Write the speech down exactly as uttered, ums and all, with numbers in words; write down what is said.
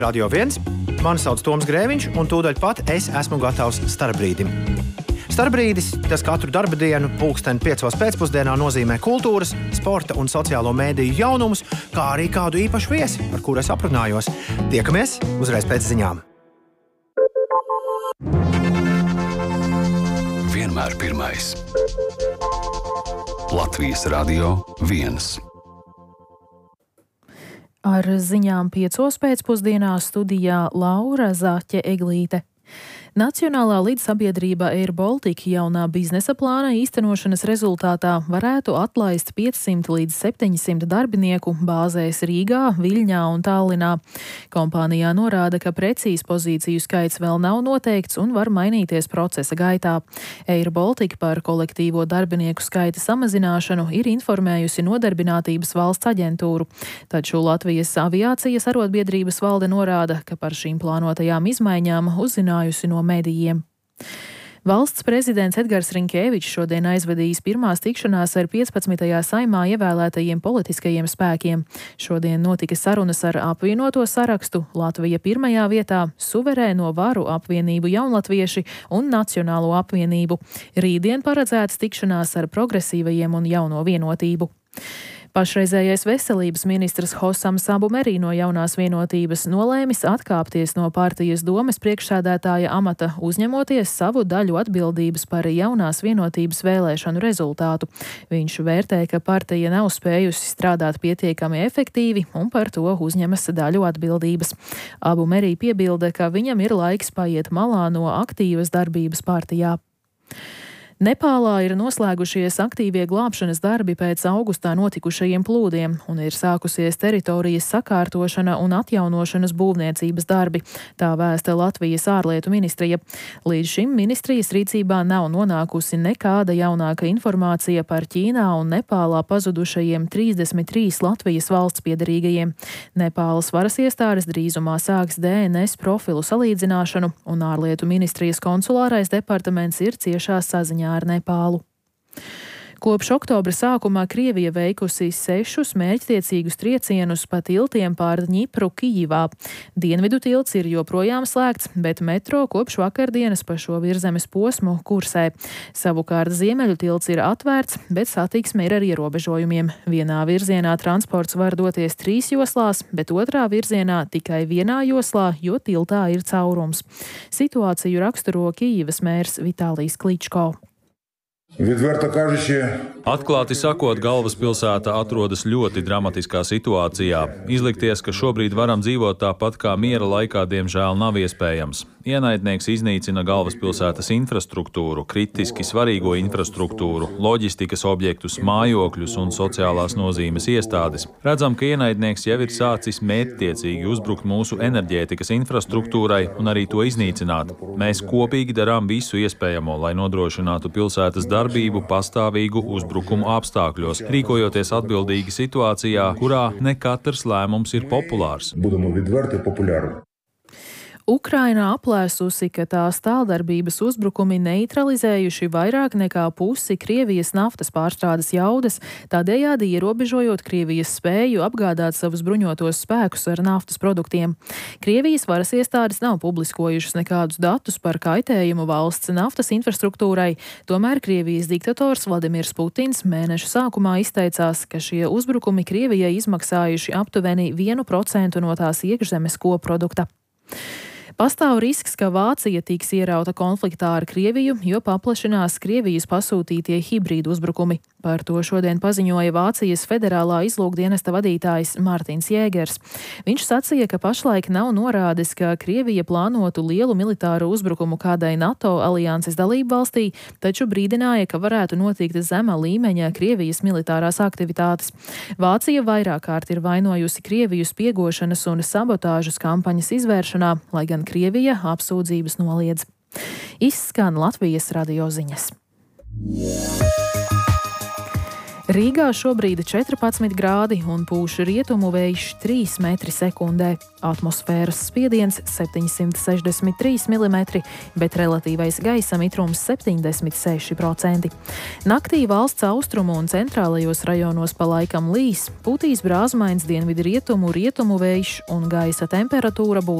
Radio viens, mani sauc Toms Grēviņš, un tūdaļ pat es esmu gatavs starpbrīdim. Starpbrīdis, tas katru darba dienu pulksteni piecos pēcpusdienā nozīmē kultūras, sporta un sociālo mēdīju jaunumus, kā arī kādu īpašu viesi, ar kuru es aprunājos. Tiekamies uzreiz pēc ziņām. Vienmēr pirmais. Latvijas Radio viens. Ar ziņām piecos pēcpusdienā studijā Laura Zaķe-Eglīte. Nacionālā līdzsabiedrība Air Baltica jaunā biznesa plāna īstenošanas rezultātā varētu atlaist piecsimt līdz septiņsimt darbinieku bāzēs Rīgā, Viļņā un Tallinā. Kompānijā norāda, ka precīzs pozīciju skaits vēl nav noteikts un var mainīties procesa gaitā. Air Baltica par kolektīvo darbinieku skaita samazināšanu ir informējusi Nodarbinātības valsts aģentūru. Taču Latvijas aviācijas arotbiedrības valde norāda, ka par šīm plānotajām izmaiņām uzzinājusi no medijiem. Valsts prezidents Edgars Rinkēvičs šodien aizvadījis pirmās tikšanās ar piecpadsmitajā saimā ievēlētajiem politiskajiem spēkiem. Šodien notika sarunas ar apvienoto sarakstu, Latvija pirmajā vietā, Suverēno varu apvienību Jaunlatvieši un Nacionālo apvienību. Rītdien paredzēts tikšanās ar progresīvajiem un Jauno vienotību. Pašreizējais veselības ministrs Hosams Abumerī no Jaunās vienotības nolēmis atkāpties no partijas domes priekšsēdētāja amata, uzņemoties savu daļu atbildības par Jaunās vienotības vēlēšanu rezultātu. Viņš vērtē, ka partija nav spējusi strādāt pietiekami efektīvi un par to uzņemas daļu atbildības. Abumerī piebilda, ka viņam ir laiks paiet malā no aktīvas darbības partijā. Nepālā ir noslēgušies aktīvie glābšanas darbi pēc augustā notikušajiem plūdiem un ir sākusies teritorijas sakārtošana un atjaunošanas būvniecības darbi. Tā vēsta Latvijas ārlietu ministrija. Līdz šim ministrijas rīcībā nav nonākusi nekāda jaunāka informācija par Ķīnā un Nepālā pazudušajiem trīsdesmit trīs Latvijas valsts piederīgajiem. Nepālas varas iestādes drīzumā sāks D N S profilu salīdzināšanu un ārlietu ministrijas konsulārais departaments ir ciešā saziņā ar Nepālu. Kopš oktobra sākumā Krievija veikusi sešus mērķtiecīgus triecienus pa tiltiem pār Dņipru Kijivā. Dienvidu tilts ir joprojām slēgts, bet metro kopš vakardienas pa šo virzemes posmu kursē. Savukārt ziemeļu tilts ir atvērts, bet satiksme ir ar ierobežojumiem. Vienā virzienā transports var doties trīs joslās, bet otrā virzienā tikai vienā joslā, jo tiltā ir caurums. Situāciju raksturo Kijivas mērs Vitālijs Kličko. Atklāti sakot, galvaspilsēta atrodas ļoti dramatiskā situācijā. Izlikties, ka šobrīd varam dzīvot tāpat kā miera laikā, diemžēl nav iespējams. Ienaidnieks iznīcina galvaspilsētas infrastruktūru, kritiski svarīgo infrastruktūru, loģistikas objektus, mājokļus un sociālās nozīmes iestādes. Redzam, ka ienaidnieks jau ir sācis mērķtiecīgi uzbrukt mūsu enerģētikas infrastruktūrai un arī to iznīcināt. Mēs kopīgi darām visu iespējamo, lai nodrošinātu pilsētas darbību pastāvīgu uzbrukumu apstākļos, rīkojoties atbildīgi situācijā, kurā ne katrs lēmums ir populārs. Ukraina aplēsusi, ka tās tāldarbības uzbrukumi neutralizējuši vairāk nekā pusi Krievijas naftas pārstrādes jaudas, tādējādi ierobežojot Krievijas spēju apgādāt savus bruņotos spēkus ar naftas produktiem. Krievijas varas iestādes nav publiskojušas nekādus datus par kaitējumu valsts naftas infrastruktūrai, tomēr Krievijas diktators Vladimirs Putins mēneša sākumā izteicās, ka šie uzbrukumi Krievijai izmaksājuši aptuveni vienu procentu no tās iekšzemes koprodukta. Pastāv risks, ka Vācija tiks ierauta konfliktā ar Krieviju, jo paplašinās Krievijas pasūtītie hibrīdu uzbrukumi. Par to šodien paziņoja Vācijas federālā izlūkdienesta vadītājs Mārtiņš Jēgers. Viņš sacīja, ka pašlaik nav norādes, ka Krievija plānotu lielu militāru uzbrukumu kādai NATO alianses dalību valstī, taču brīdināja, ka varētu notikt zema līmeņa Krievijas militārās aktivitātes. Vācija vairāk kārt ir vainojusi Krieviju spiegošanas un sabotāžas kampaņas izvēršanā, lai gan Krievija apsūdzības noliedz. Izskan Latvijas radio ziņas. Rīgā šobrīd četrpadsmit grādi un pūš rietumu vējš trīs metri sekundē. Atmosfēras spiediens septiņsimt sešdesmit trīs milimetri, bet relatīvais gaisa mitrums septiņdesmit seši procenti. Naktī valsts austrumu un centrālajos rajonos pa laikam līs, pūtīs brāzmains dienvidu rietumu rietumu vējš un gaisa temperatūra būs